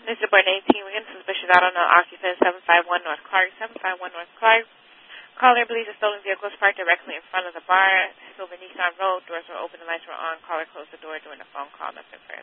Mr. Board 18, Wiggins, suspicious auto, no occupant, 751 North Clark, 751 North Clark. Caller believes a stolen vehicle was parked directly in front of the bar. Silver Nissan Road. Doors were open and lights were on. Caller closed the door during the phone call. Nothing further.